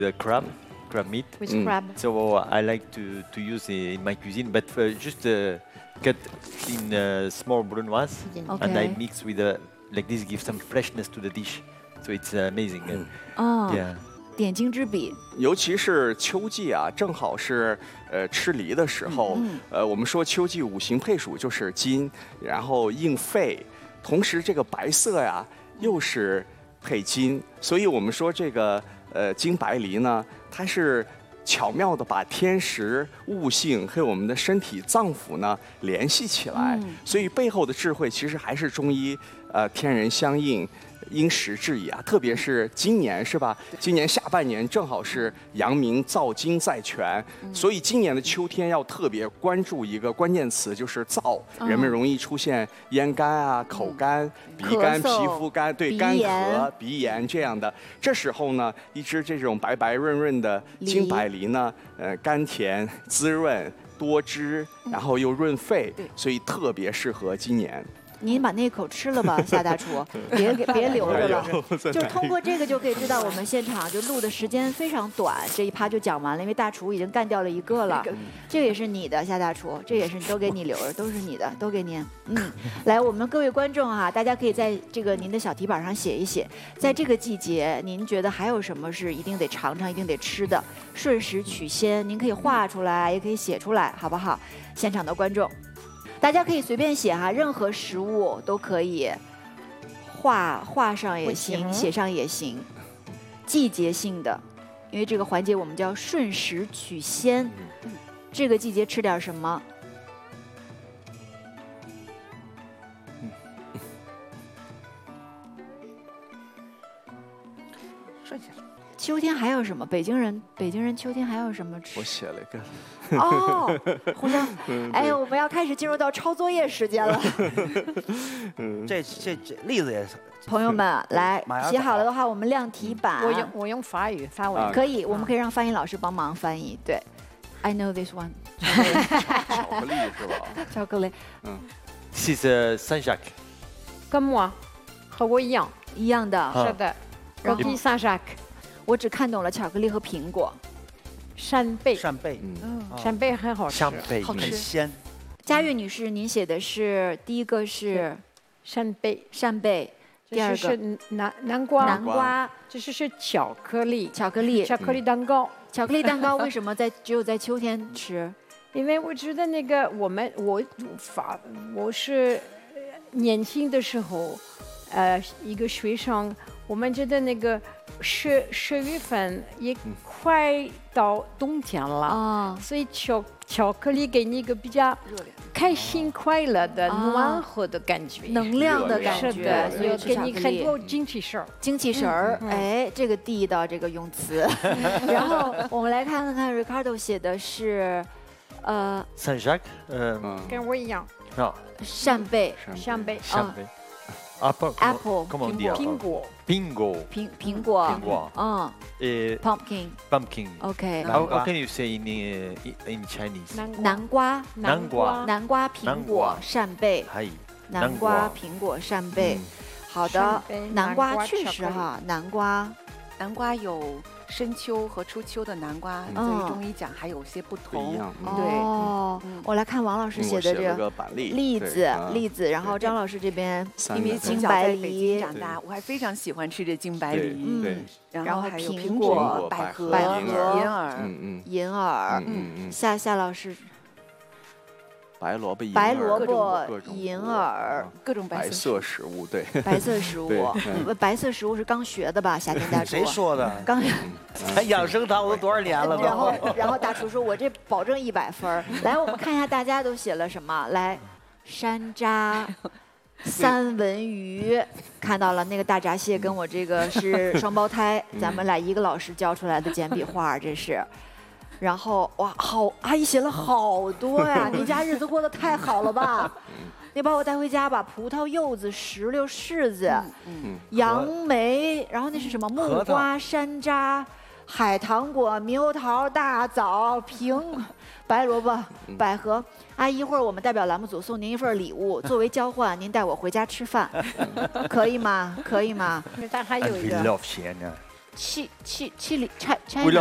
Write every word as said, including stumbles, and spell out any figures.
the crab, crab meat. With Mm. crab. So I like to, to use it in my cuisine, but uh, just uh, cut in uh, small brunoise, and I Okay. mix with uh, like this gives some freshness to the dish. So it's uh, amazing. Uh, 哦， Yeah. 点睛之笔。 尤其是秋季啊，正好是呃吃梨的时候。 嗯呃，我们说秋季五行配属就是金，然后应肺，同时这个白色呀又是配金，所以我们说这个呃金白梨呢，它是巧妙的把天时、物性和我们的身体脏腑呢联系起来， 嗯所以背后的智慧其实还是中医呃天人相应。因时制宜啊，特别是今年是吧？今年下半年正好是阳明燥金在泉，所以今年的秋天要特别关注一个关键词，就是燥。人们容易出现咽干啊、口干、鼻干、 咳嗽皮肤干，对， 鼻干炎咳、鼻炎这样的。这时候呢，一只这种白白润润的金白梨呢，呃，甘甜滋润。多汁，然后又润肺，所以特别适合今年。 您把那口吃了吧，夏大厨，别给别留着了。就是通过这个就可以知道，我们现场就录的时间非常短，这一趴就讲完了，因为大厨已经干掉了一个了。这个也是你的，夏大厨，这也是都给你留着，都是你的，都给您。嗯，来，我们各位观众哈、大家可以在这个您的小题板上写一写，在这个季节，您觉得还有什么是一定得尝尝、一定得吃的？顺时取鲜，您可以画出来，也可以写出来，好不好？现场的观众。大家可以随便写哈，任何食物都可以，画画上也行，写上也行。季节性的，因为这个环节我们叫顺时取鲜。这个季节吃点什么？ 顺下来。 秋天还有什么？北京人，北京人秋天还有什么吃？ 我写了一个。 哦，互相，哎，我们要开始进入到抄作业时间了。 这这这例子也是。 朋友们，来马上写好了的话，我们亮题板。 我用我用法语发文。 啊可以，我们可以让翻译老师帮忙翻译。对 ，I know this one 巧克力是吧？ 巧克力 This is uh, Saint Jacques. 跟我和我一样， 一样的。 啊是的。 然后 Coquille Saint-Jacques， 我只看懂了巧克力和苹果。 扇贝， 扇贝， 嗯， 扇贝很好吃。 香贝。 好吃很鲜。 佳悦女士，您写的是第一个是扇贝， 扇贝，第二这是个南南瓜， 南瓜， 这是是巧克力， 巧克力。 巧克力蛋糕。 巧克力蛋糕为什么在只有在秋天吃？ 因为我觉得那个我们我法我是呃年轻的时候，呃，一个学生，我们觉得那个十十月份也快到冬天了， 啊， 所以巧巧克力给你一个比较开心快乐的啊暖和的感觉。 能量的感觉， 是的， 所以有给吃巧克力。 你很多精气神儿。 精气神儿，哎，这个地道这个用词。然后我们来看看 Ricardo 写的是，呃， Saint Jacques. Um, 嗯， 跟我一样， no, 扇贝、 扇贝、 champagne. Apple. Apple. Comment on dit 苹 apple? 果、 Bingo. 苹苹果， 苹果嗯 Et ，pumpkin，OK， pumpkin. OK， How, how can you say in uh, in Chinese? 南瓜、 南瓜， 南瓜南瓜、苹南果瓜、 扇贝， 嗨， 南瓜、 南瓜苹果、扇贝嗯。 好的扇贝， 南南瓜瓜确巧克力实哈，南瓜， 南瓜有深秋和初秋的南瓜， 嗯对于中医讲还有些不同。 不一样。嗯对哦嗯， 我来看王老师嗯写的这我写了个板栗对栗子啊， 栗子，然后张老师这边因为三个金白从小在北梨京长大，我还非常喜欢吃这金白对梨， 对嗯， 然然后后还有苹苹果果、 百百合、 百银合耳。 嗯嗯银耳嗯，嗯嗯， 夏夏老师白萝卜、银白耳各萝卜种各、种银果耳， 啊各种白白色色食物，对， 白色食物对， 呃白色食物是刚学的吧？夏天大厨谁说的？ 刚。 养生堂都多少年了然后都？， 然后大厨说：“我这保证一百分儿。”来，我们看一下大家都写了什么。来，山楂、三文鱼，看到了那个大闸蟹跟我这个是双胞胎，咱们俩一个老师教出来的简笔画，这是。然后哇，好，阿姨写了好多呀！你家日子过得太好了吧？你把我带回家吧，葡萄、柚子、石榴、柿子、 嗯杨梅，然后那是什么？木核桃瓜、山楂、海棠果、猕猴桃、大枣、苹、白萝卜、百合。阿姨，一会儿我们代表栏目组送您一份礼物，作为交换，您带我回家吃饭，可以吗？可以吗？ 但还 And 有一 we 个 love Sienna. 七七七里拆拆为了